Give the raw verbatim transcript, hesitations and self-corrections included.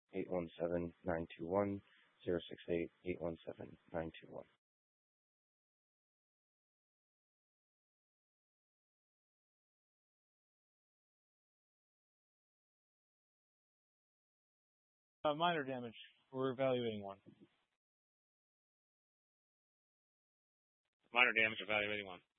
eight one seven, nine two one, zero six eight, eight one seven, nine two one. Uh, minor damage. We're evaluating one. Minor damage, evaluating one.